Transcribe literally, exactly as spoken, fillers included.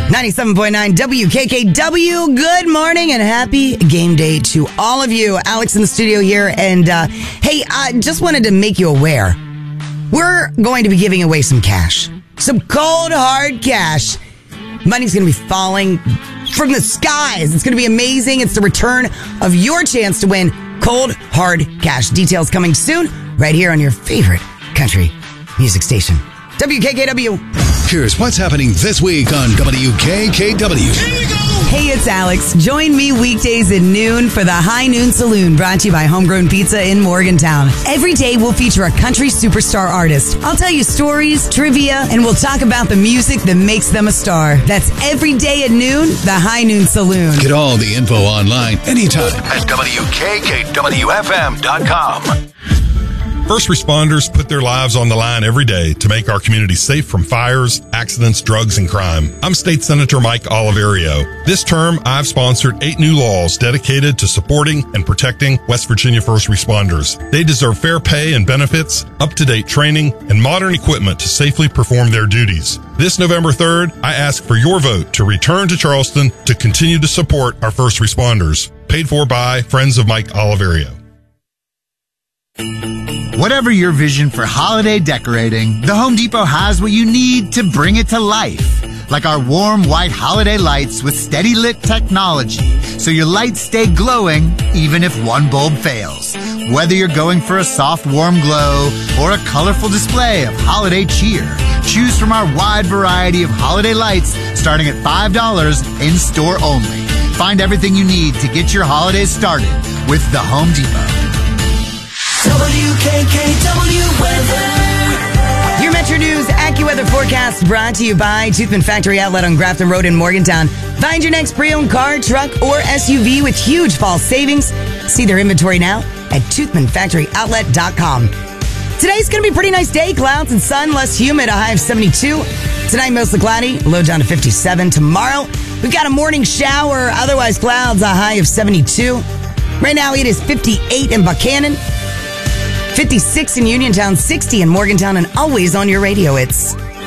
ninety-seven point nine W K K W. Good morning and happy game day to all of you. Alex in the studio here. And uh, hey, I just wanted to make you aware. We're going to be giving away some cash. Some cold, hard cash. Money's going to be falling from the skies. It's going to be amazing. It's the return of your chance to win cold, hard cash. Details coming soon right here on your favorite country music station. W K K W. Here's what's happening this week on W K K W. Here we go! Hey, it's Alex. Join me weekdays at noon for the High Noon Saloon, brought to you by Homegrown Pizza in Morgantown. Every day we'll feature a country superstar artist. I'll tell you stories, trivia, and we'll talk about the music that makes them a star. That's every day at noon, the High Noon Saloon. Get all the info online anytime at W K K W F M dot com. First responders put their lives on the line every day to make our community safe from fires, accidents, drugs, and crime. I'm State Senator Mike Oliverio. This term, I've sponsored eight new laws dedicated to supporting and protecting West Virginia first responders. They deserve fair pay and benefits, up-to-date training, and modern equipment to safely perform their duties. This November third, I ask for your vote to return to Charleston to continue to support our first responders. Paid for by Friends of Mike Oliverio. Whatever your vision for holiday decorating, the Home Depot has what you need to bring it to life. Like our warm white holiday lights with steady lit technology, so your lights stay glowing even if one bulb fails. Whether you're going for a soft warm glow or a colorful display of holiday cheer, choose from our wide variety of holiday lights starting at five dollars in store only. Find everything you need to get your holidays started with the Home Depot. W K K W weather. Your Metro News AccuWeather forecast brought to you by Toothman Factory Outlet on Grafton Road in Morgantown. Find your next pre-owned car, truck, or S U V with huge fall savings. See their inventory now at toothman factory outlet dot com. Today's going to be a pretty nice day. Clouds and sun, less humid, a high of seventy-two. Tonight, mostly cloudy, low down to fifty-seven. Tomorrow, we've got a morning shower, otherwise clouds, a high of seventy-two. Right now, it is fifty-eight in Buchanan. fifty-six in Uniontown, sixty in Morgantown, and always on your radio. It's